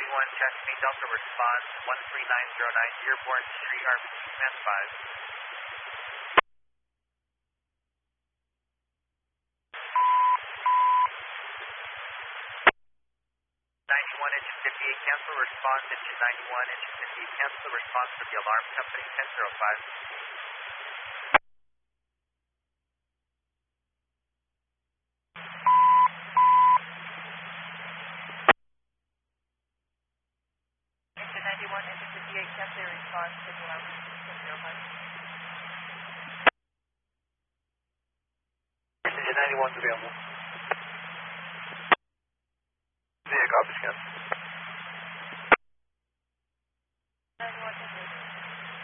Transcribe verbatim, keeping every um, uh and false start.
ninety-one, Chesapeake Delta response one three nine zero nine, Dearborn Street, R B C command five. ninety-one, engine fifty-eight, cancel response, engine ninety-one, engine fifty-eight, cancel response for the alarm company ten zero five. Engine ninety-one, engine fifty-eight, cancel response for the alarm company ten zero five. Engine ninety-one is available. Yeah, copy scan.